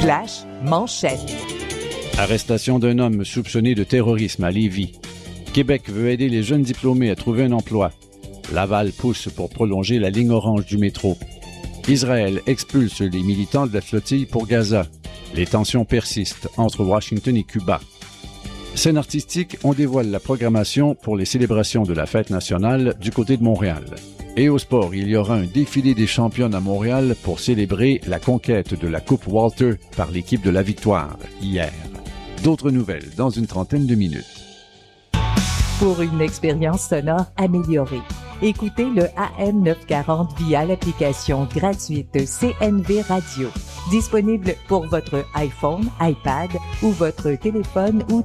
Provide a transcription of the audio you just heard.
Flash manchette. Arrestation d'un homme soupçonné de terrorisme à Lévis. Québec veut aider les jeunes diplômés à trouver un emploi. Laval pousse pour prolonger la ligne orange du métro. Israël expulse les militants de la flottille pour Gaza. Les tensions persistent entre Washington et Cuba. Scène artistique, on dévoile la programmation pour les célébrations de la fête nationale du côté de Montréal. Et au sport, il y aura un défilé des championnes à Montréal pour célébrer la conquête de la Coupe Walter par l'équipe de la Victoire hier. D'autres nouvelles dans une trentaine de minutes. Pour une expérience sonore améliorée, écoutez le AM 940 via l'application gratuite CNV Radio, disponible pour votre iPhone, iPad ou votre téléphone ou